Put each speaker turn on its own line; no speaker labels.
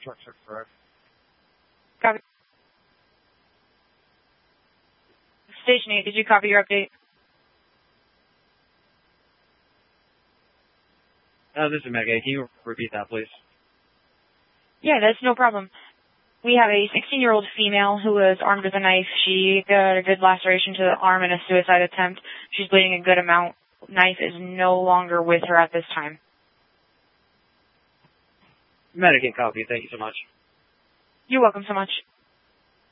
structure for it.
Copy. Station 8, did you copy your update?
This is Meg. Can you repeat that, please?
Yeah, that's no problem. We have a 16-year-old female who was armed with a knife. She got a good laceration to the arm in a suicide attempt. She's bleeding a good amount. Knife is no longer with her at this time.
Medicaid copy. Thank you so much.
You're welcome so much.